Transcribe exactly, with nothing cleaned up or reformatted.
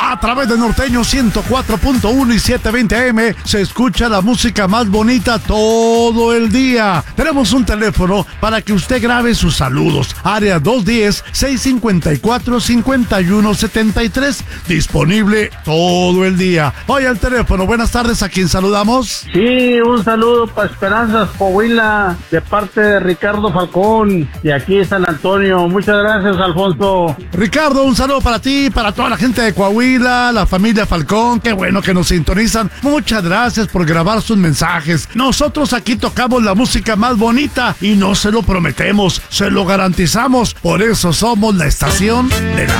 A través de Norteño ciento cuatro punto uno y setecientos veinte A M se escucha la música más bonita todo el día. Tenemos un teléfono para que usted grabe sus saludos. Área dos uno cero, seis cinco cuatro, cinco uno siete tres. Disponible todo el día. Oye, al teléfono, buenas tardes, ¿a quién saludamos? Sí, un saludo para Esperanzas, Coahuila, de parte de Ricardo Falcón, de aquí de San Antonio. Muchas gracias, Alfonso. Ricardo, un saludo para ti, para toda la gente de Coahuila, la familia Falcón, qué bueno que nos sintonizan. Muchas gracias por grabar sus mensajes. Nosotros aquí tocamos la música más bonita y no se lo prometemos, se lo garantizamos. Por eso somos la estación de la